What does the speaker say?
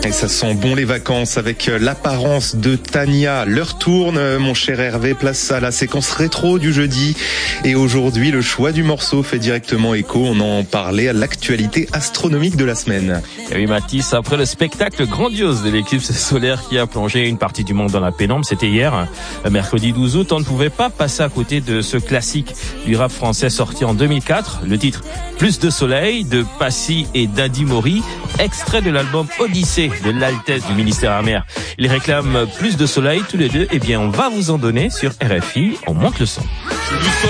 Et ça sent bon les vacances avec l'apparence de Tania. L'heure tourne, mon cher Hervé, place à la séquence rétro du jeudi. Et aujourd'hui, le choix du morceau fait directement écho. On en parlait à l'actualité astronomique de la semaine. Et oui, Mathis, après le spectacle grandiose de l'éclipse solaire qui a plongé une partie du monde dans la pénombre, c'était hier, mercredi 12 août, on ne pouvait pas passer à côté de ce classique du rap français sorti en 2004. Le titre Plus de soleil de Passy et Daddy Mori, extrait de l'album Odyssée de l'Altesse du ministère amer. Ils réclament plus de soleil tous les deux. Eh bien, on va vous en donner sur RFI. On monte le son.